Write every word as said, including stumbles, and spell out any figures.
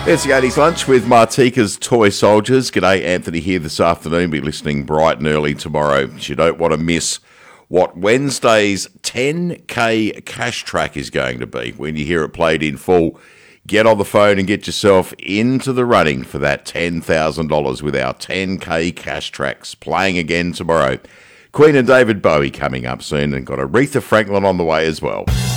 It's the eighties Lunch with Martika's Toy Soldiers. G'day, Anthony here this afternoon. Be listening bright and early tomorrow. You don't want to miss what Wednesday's ten K cash track is going to be. When you hear it played in full, get on the phone and get yourself into the running for that ten thousand dollars with our ten K cash tracks playing again tomorrow. Queen and David Bowie coming up soon, and got Aretha Franklin on the way as well.